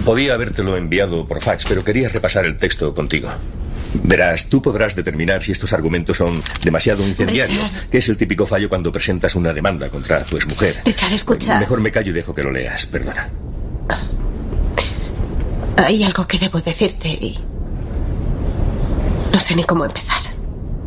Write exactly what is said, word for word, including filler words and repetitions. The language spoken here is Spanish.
Podía habértelo enviado por fax, pero quería repasar el texto contigo. Verás, tú podrás determinar si estos argumentos son demasiado incendiarios, Richard. que es el típico fallo cuando presentas una demanda contra tu exmujer. Richard, escucha. Mejor me callo y dejo que lo leas, perdona. Hay algo que debo decirte y no sé ni cómo empezar.